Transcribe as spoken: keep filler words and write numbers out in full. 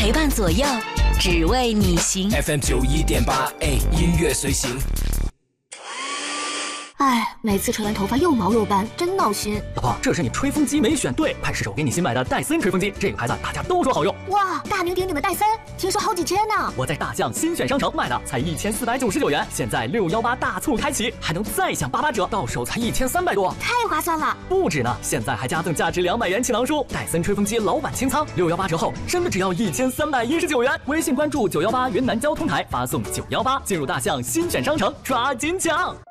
陪伴左右，只为你行。 F M 九一点八 A 音乐随行。 哎，每次吹完头发又毛又斑，真闹心。 老婆，这是你吹风机没选对，快试试我给你新买的戴森吹风机，这个牌子大家都说好用。 哇，大名鼎鼎的戴森，听说好几千呢。 我在大象新选商城买的，才一千四百九十九元，现在六幺八大促开启，还能再享八八折，到手才一千三百多， 太划算了。 不止呢，现在还加赠价值两百元气囊书，戴森吹风机老板清仓，六幺八折后真的只要一千三百一十九元。微信关注九幺八云南交通台，发送九幺八进入大象新选商城，抓紧抢。